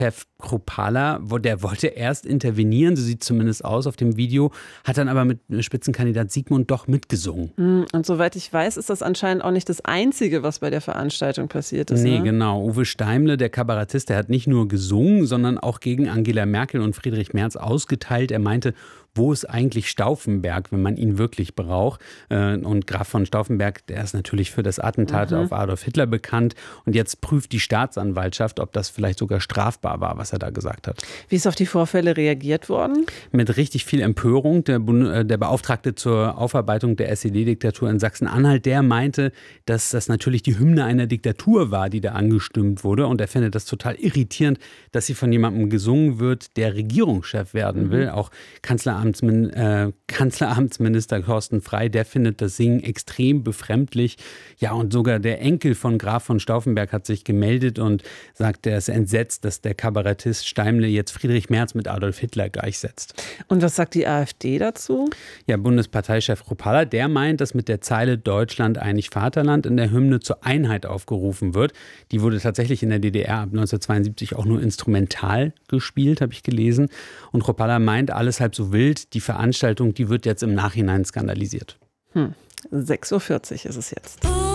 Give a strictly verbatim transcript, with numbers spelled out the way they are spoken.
Chef Kruppala, der wollte erst intervenieren, so sieht es zumindest aus auf dem Video, hat dann aber mit Spitzenkandidat Sigmund doch mitgesungen. Und soweit ich weiß, ist das anscheinend auch nicht das Einzige, was bei der Veranstaltung passiert ist. Nee, ne? genau. Uwe Steimle, der Kabarettist, der hat nicht nur gesungen, sondern auch gegen Angela Merkel und Friedrich Merz ausgeteilt. Er meinte, wo ist eigentlich Stauffenberg, wenn man ihn wirklich braucht? Und Graf von Stauffenberg, der ist natürlich für das Attentat mhm. auf Adolf Hitler bekannt. Und jetzt prüft die Staatsanwaltschaft, ob das vielleicht sogar strafbar war, was er da gesagt hat. Wie ist auf die Vorfälle reagiert worden? Mit richtig viel Empörung. Der, Bund- der Beauftragte zur Aufarbeitung der S E D-Diktatur in Sachsen-Anhalt, der meinte, dass das natürlich die Hymne einer Diktatur war, die da angestimmt wurde. Und er findet das total irritierend, dass sie von jemandem gesungen wird, der Regierungschef werden mhm. will. Auch Kanzleramtsmin- äh, Kanzleramtsminister Thorsten Frey, der findet das Singen extrem befremdlich. Ja, und sogar der Enkel von Graf von Stauffenberg hat sich gemeldet und sagt, er ist entsetzt, dass der Kabarettist Steimle jetzt Friedrich Merz mit Adolf Hitler gleichsetzt. Und was sagt die AfD dazu? Ja, Bundesparteichef Kruppala, der meint, dass mit der Zeile Deutschland einig Vaterland in der Hymne zur Einheit aufgerufen wird. Die wurde tatsächlich in der D D R ab neunzehnhundertzweiundsiebzig auch nur instrumental gespielt, habe ich gelesen. Und Kruppala meint, alles halb so wild. Die Veranstaltung, die wird jetzt im Nachhinein skandalisiert. Hm. sechs Uhr vierzig ist es jetzt.